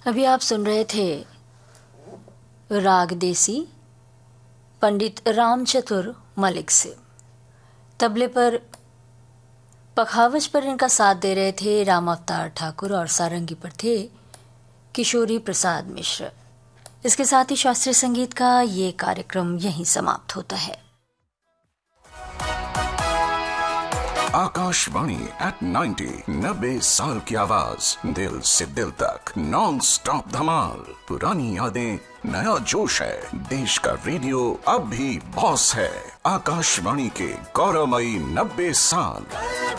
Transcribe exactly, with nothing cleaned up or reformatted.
अभी आप सुन रहे थे राग देसी पंडित राम चतुर मलिक से। तबले पर पखावज पर इनका साथ दे रहे थे राम अवतार ठाकुर और सारंगी पर थे किशोरी प्रसाद मिश्र। इसके साथ ही शास्त्रीय संगीत का ये कार्यक्रम यहीं समाप्त होता है। आकाशवाणी एट नाइन्टी, नब्बे साल की आवाज, दिल से दिल तक, नॉन स्टॉप धमाल। पुरानी यादें, नया जोश है। देश का रेडियो अब भी बॉस है। आकाशवाणी के गौरवमयी नब्बे साल।